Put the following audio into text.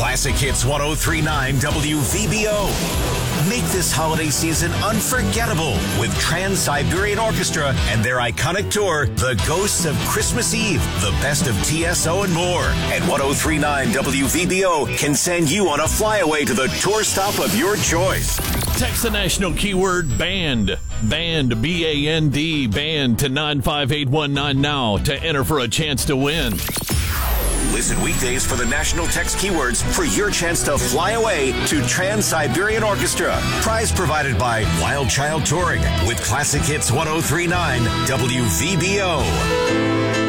Classic Hits 1039 WVBO. Make this holiday season unforgettable with Trans-Siberian Orchestra and their iconic tour, The Ghosts of Christmas Eve, the best of TSO and more. And 1039 WVBO can send you on a flyaway to the tour stop of your choice. Text the national keyword BAND. BAND, B-A-N-D, BAND to 95819 now to enter for a chance to win. Listen weekdays for the national text keywords for your chance to fly away to Trans-Siberian Orchestra. Prize provided by Wild Child Touring with Classic Hits 1039 WVBO.